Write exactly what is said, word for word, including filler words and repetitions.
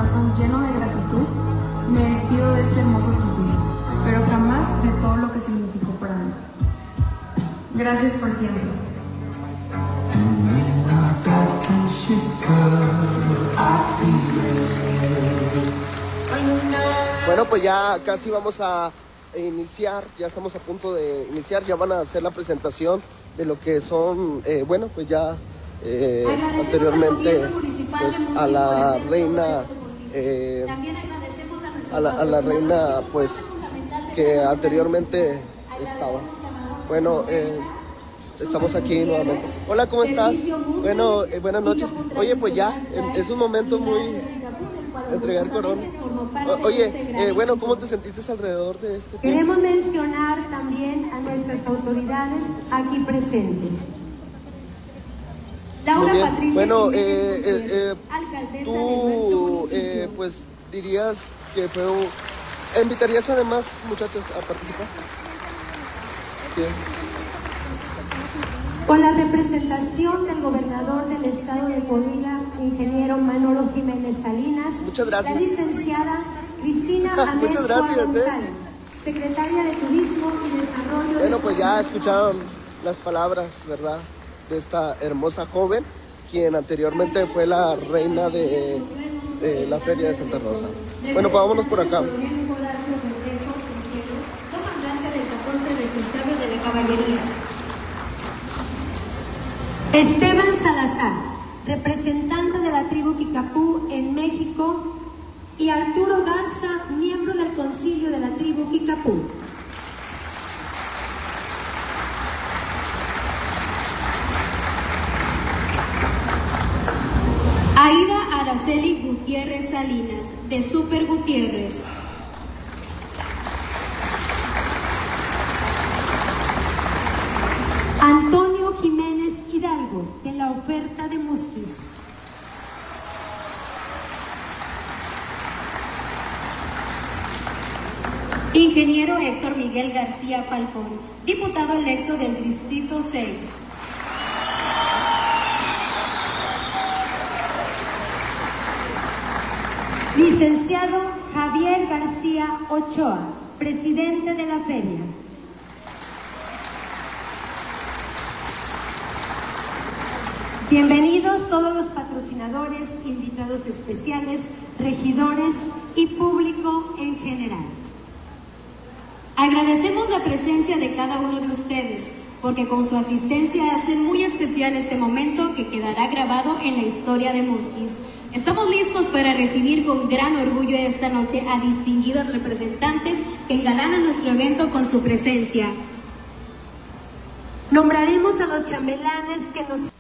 corazón lleno de gratitud, me despido de este hermoso título, pero jamás de todo lo que significó para mí. Gracias por siempre. Bueno, pues ya casi vamos a iniciar, ya estamos a punto de iniciar, ya van a hacer la presentación de lo que son, eh, bueno, pues ya eh, anteriormente pues a la reina, eh, a la, a la reina pues que anteriormente estaba. Bueno, eh, estamos aquí nuevamente. Hola, ¿cómo estás? Bueno, eh, buenas noches. Oye, pues ya, es un momento muy... entregar corona. O, oye, eh, bueno, ¿cómo te sentiste alrededor de este tema? Queremos mencionar también a nuestras autoridades aquí presentes. Laura Patricia. Bueno, eh, eh, eh, tú, eh, pues, dirías que fue un... ¿Invitarías a demás muchachos a participar? Sí. Con la representación del gobernador del estado de Coahuila, ingeniero Manolo Jiménez Salinas, muchas gracias. La licenciada Cristina Amezcua González, eh. secretaria de Turismo y Desarrollo. Bueno, pues ya escucharon las palabras, ¿verdad?, de esta hermosa joven, quien anteriormente fue la reina de, de la Feria de Santa Rosa. Bueno, pues vámonos por acá. Comandante del catorce Reclusario de la Caballería. Esteban Salazar, representante de la tribu Kicapú en México, y Arturo Garza, miembro del concilio de la tribu Kicapú. Aida Araceli Gutiérrez Salinas, de Super Gutiérrez. Antonio Jiménez Hidalgo, de la Oferta de Musquis. Ingeniero Héctor Miguel García Falcón, diputado electo del Distrito seis. Licenciado Javier García Ochoa, presidente de la feria. Bienvenidos todos los patrocinadores, invitados especiales, regidores y público en general. Agradecemos la presencia de cada uno de ustedes, porque con su asistencia hacen muy especial este momento que quedará grabado en la historia de Musquis. Estamos listos para recibir con gran orgullo esta noche a distinguidos representantes que engalanan nuestro evento con su presencia. Nombraremos a los chambelanes que nos...